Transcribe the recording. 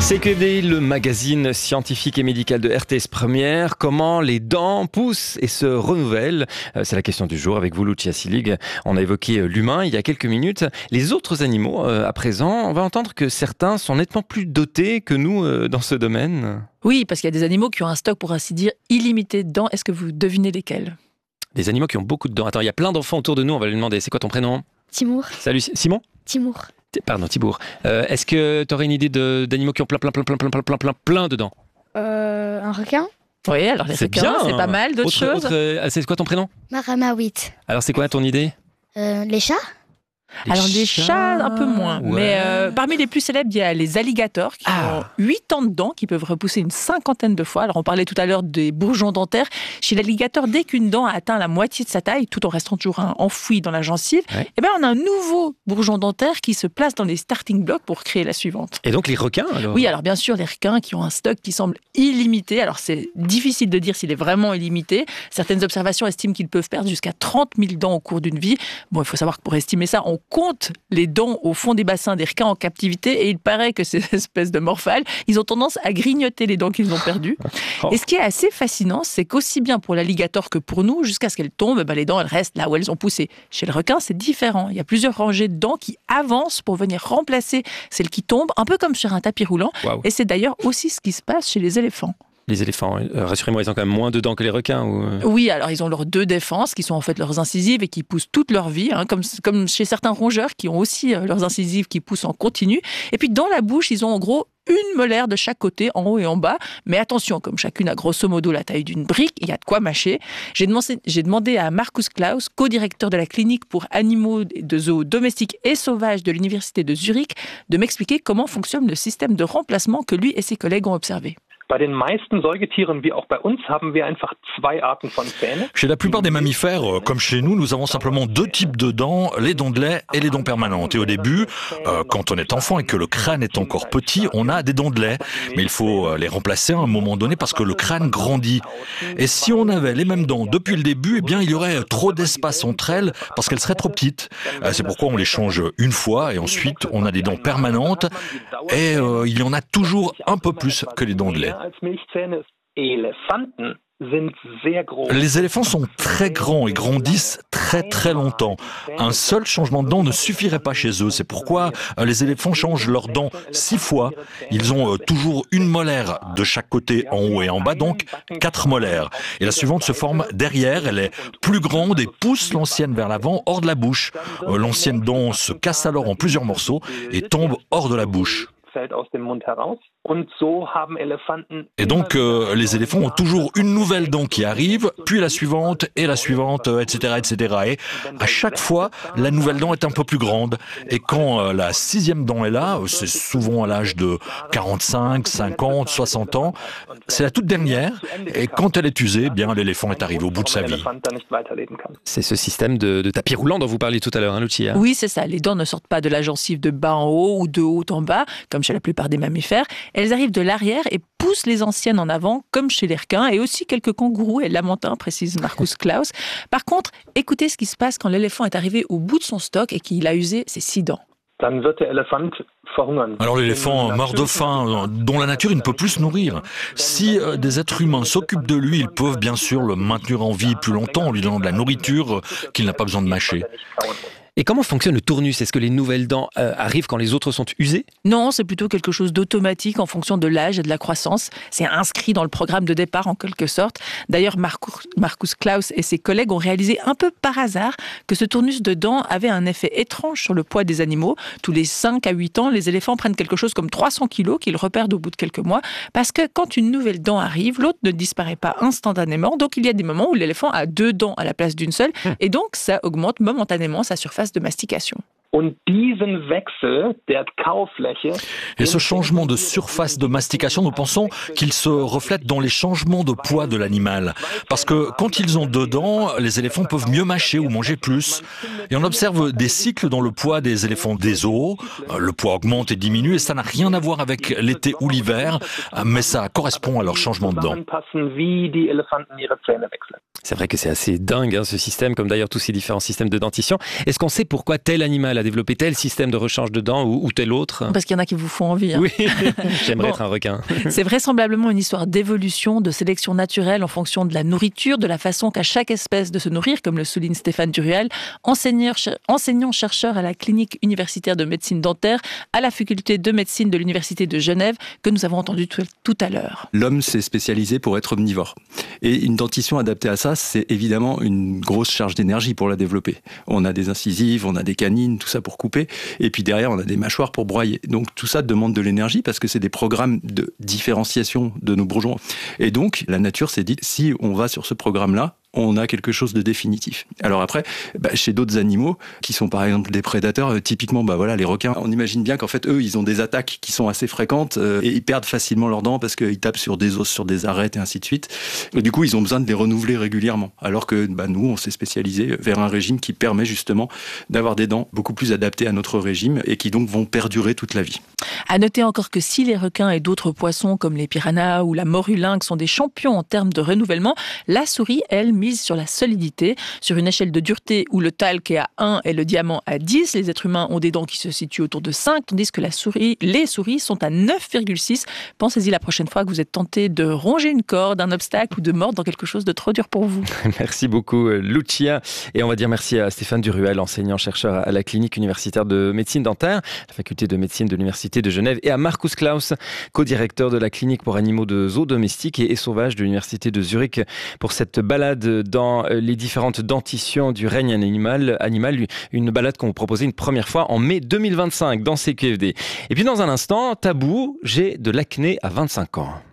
CQFD, le magazine scientifique et médical de RTS Première. Comment les dents poussent et se renouvellent? C'est la question du jour avec vous, Lucia Silig. On a évoqué l'humain il y a quelques minutes. Les autres animaux, à présent, on va entendre que certains sont nettement plus dotés que nous dans ce domaine. Oui, parce qu'il y a des animaux qui ont un stock, pour ainsi dire, illimité de dents. Est-ce que vous devinez lesquels? Des animaux qui ont beaucoup de dents. Attends, il y a plein d'enfants autour de nous, on va lui demander. C'est quoi ton prénom? Timour. Salut, Simon? Timour. Pardon, Thibaur. Est-ce que tu aurais une idée d'animaux qui ont plein de dents? Un requin. Oui, alors les requins, c'est pas mal. D'autres choses? C'est quoi ton prénom? Maramawit. Alors c'est quoi ton idée? Les chats. Alors les chats, un peu moins. Ouais. Mais parmi les plus célèbres, il y a les alligators qui ont 8 ans de dents, qui peuvent repousser une cinquantaine de fois. Alors on parlait tout à l'heure des bourgeons dentaires. Chez l'alligator, dès qu'une dent a atteint la moitié de sa taille, tout en restant toujours enfoui dans la gencive, eh ben, on a un nouveau bourgeon dentaire qui se place dans les starting blocks pour créer la suivante. Et donc les requins alors? Oui, alors bien sûr, les requins qui ont un stock qui semble illimité. Alors c'est difficile de dire s'il est vraiment illimité. Certaines observations estiment qu'ils peuvent perdre jusqu'à 30 000 dents au cours d'une vie. Bon, il faut savoir que pour estimer ça, on compte les dents au fond des bassins des requins en captivité et il paraît que ces espèces de morphales, ils ont tendance à grignoter les dents qu'ils ont perdues. Et ce qui est assez fascinant, c'est qu'aussi bien pour l'alligator que pour nous, jusqu'à ce qu'elles tombent, les dents, elles restent là où elles ont poussé. Chez le requin, c'est différent. Il y a plusieurs rangées de dents qui avancent pour venir remplacer celles qui tombent, un peu comme sur un tapis roulant. Wow. Et c'est d'ailleurs aussi ce qui se passe chez les éléphants. Les éléphants, rassurez-moi, ils ont quand même moins de dents que les requins ou... Oui, alors ils ont leurs deux défenses qui sont en fait leurs incisives et qui poussent toute leur vie, comme chez certains rongeurs qui ont aussi leurs incisives qui poussent en continu. Et puis dans la bouche, ils ont en gros une molaire de chaque côté, en haut et en bas. Mais attention, comme chacune a grosso modo la taille d'une brique, il y a de quoi mâcher. J'ai demandé à Markus Klaus, co-directeur de la clinique pour animaux de zoo domestiques et sauvages de l'université de Zurich, de m'expliquer comment fonctionne le système de remplacement que lui et ses collègues ont observé. Chez la plupart des mammifères, comme chez nous, nous avons simplement deux types de dents, les dents de lait et les dents permanentes. Et au début, quand on est enfant et que le crâne est encore petit, on a des dents de lait. Mais il faut les remplacer à un moment donné parce que le crâne grandit. Et si on avait les mêmes dents depuis le début, eh bien, il y aurait trop d'espace entre elles parce qu'elles seraient trop petites. C'est pourquoi on les change une fois et ensuite on a des dents permanentes et il y en a toujours un peu plus que les dents de lait. Les éléphants sont très grands et grandissent très très longtemps. Un seul changement de dents ne suffirait pas chez eux. C'est pourquoi les éléphants changent leurs dents 6 fois. Ils ont toujours une molaire de chaque côté en haut et en bas, donc 4 molaires. Et la suivante se forme derrière. Elle est plus grande et pousse l'ancienne vers l'avant, hors de la bouche. L'ancienne dent se casse alors en plusieurs morceaux et tombe hors de la bouche. Et donc, les éléphants ont toujours une nouvelle dent qui arrive, puis la suivante, etc., etc. Et à chaque fois, la nouvelle dent est un peu plus grande. Et quand la 6e dent est là, c'est souvent à l'âge de 45, 50, 60 ans, c'est la toute dernière. Et quand elle est usée, eh bien, l'éléphant est arrivé au bout de sa vie. C'est ce système de tapis roulant dont vous parliez tout à l'heure, Lucia. Oui, c'est ça. Les dents ne sortent pas de la gencive de bas en haut ou de haut en bas, comme chez la plupart des mammifères. Elles arrivent de l'arrière et poussent les anciennes en avant, comme chez les requins, et aussi quelques kangourous et lamantins, précise Markus Klaus. Par contre, écoutez ce qui se passe quand l'éléphant est arrivé au bout de son stock et qu'il a usé ses 6 dents. Alors l'éléphant meurt de faim, dont la nature il ne peut plus se nourrir. Si des êtres humains s'occupent de lui, ils peuvent bien sûr le maintenir en vie plus longtemps en lui donnant de la nourriture qu'il n'a pas besoin de mâcher. Et comment fonctionne le tournus? Est-ce que les nouvelles dents arrivent quand les autres sont usées? Non, c'est plutôt quelque chose d'automatique en fonction de l'âge et de la croissance. C'est inscrit dans le programme de départ en quelque sorte. D'ailleurs, Markus Klaus et ses collègues ont réalisé un peu par hasard que ce tournus de dents avait un effet étrange sur le poids des animaux. Tous les 5 à 8 ans, les éléphants prennent quelque chose comme 300 kilos qu'ils repèrent au bout de quelques mois parce que quand une nouvelle dent arrive, l'autre ne disparaît pas instantanément. Donc il y a des moments où l'éléphant a 2 dents à la place d'une seule et donc ça augmente momentanément sa surface de mastication. Et ce changement de surface de mastication, nous pensons qu'il se reflète dans les changements de poids de l'animal. Parce que quand ils ont 2 dents, les éléphants peuvent mieux mâcher ou manger plus. Et on observe des cycles dans le poids des éléphants des zoos. Le poids augmente et diminue et ça n'a rien à voir avec l'été ou l'hiver, mais ça correspond à leur changement de dents. C'est vrai que c'est assez dingue ce système, comme d'ailleurs tous ces différents systèmes de dentition. Est-ce qu'on sait pourquoi tel animal a développer tel système de rechange de dents ou tel autre? Parce qu'il y en a qui vous font envie. Hein. Oui, j'aimerais être un requin. C'est vraisemblablement une histoire d'évolution, de sélection naturelle en fonction de la nourriture, de la façon qu'a chaque espèce de se nourrir, comme le souligne Stéphane Duruel, enseignant-chercheur à la clinique universitaire de médecine dentaire, à la faculté de médecine de l'université de Genève, que nous avons entendu tout à l'heure. L'homme s'est spécialisé pour être omnivore. Et une dentition adaptée à ça, c'est évidemment une grosse charge d'énergie pour la développer. On a des incisives, on a des canines, tout ça pour couper. Et puis derrière, on a des mâchoires pour broyer. Donc tout ça demande de l'énergie parce que c'est des programmes de différenciation de nos bourgeons. Et donc, la nature s'est dit, si on va sur ce programme-là, on a quelque chose de définitif. Alors après, chez d'autres animaux, qui sont par exemple des prédateurs, typiquement les requins, on imagine bien qu'en fait, eux, ils ont des attaques qui sont assez fréquentes et ils perdent facilement leurs dents parce qu'ils tapent sur des os, sur des arêtes et ainsi de suite. Et du coup, ils ont besoin de les renouveler régulièrement. Alors que nous, on s'est spécialisé vers un régime qui permet justement d'avoir des dents beaucoup plus adaptées à notre régime et qui donc vont perdurer toute la vie. À noter encore que si les requins et d'autres poissons comme les piranhas ou la morue lynx sont des champions en termes de renouvellement, la souris, elle, mise sur la solidité. Sur une échelle de dureté où le talc est à 1 et le diamant à 10, les êtres humains ont des dents qui se situent autour de 5, tandis que les souris sont à 9,6. Pensez-y la prochaine fois que vous êtes tenté de ronger une corde, un obstacle ou de mordre dans quelque chose de trop dur pour vous. Merci beaucoup, Lucia. Et on va dire merci à Stéphane Duruel, enseignant-chercheur à la clinique universitaire de médecine dentaire, la faculté de médecine de l'université de Genève, et à Markus Klaus, co-directeur de la clinique pour animaux de zoo domestiques et sauvages de l'université de Zurich, pour cette balade dans les différentes dentitions du règne animal, une balade qu'on vous proposait une première fois en mai 2025 dans CQFD. Et puis dans un instant, tabou, j'ai de l'acné à 25 ans.